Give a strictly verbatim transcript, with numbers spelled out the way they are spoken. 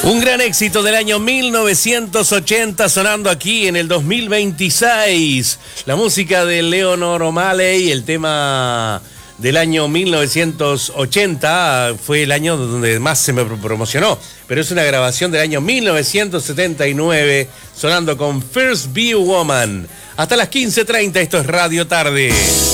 Un gran éxito del año mil novecientos ochenta sonando aquí en el dos mil veintiséis. La música de Leonard O'Malley, el tema del año mil novecientos ochenta, fue el año donde más se me promocionó, pero es una grabación del año mil novecientos setenta y nueve, sonando con First Be a Woman. Hasta las quince treinta, esto es Radio Tarde.